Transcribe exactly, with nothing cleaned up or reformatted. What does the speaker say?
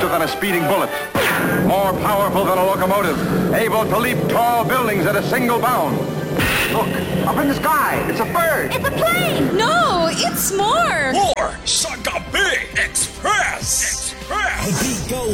swifter than a speeding bullet, more powerful than a locomotive, able to leap tall buildings at a single bound. Look, up in the sky, it's a bird. It's a plane. No, it's more.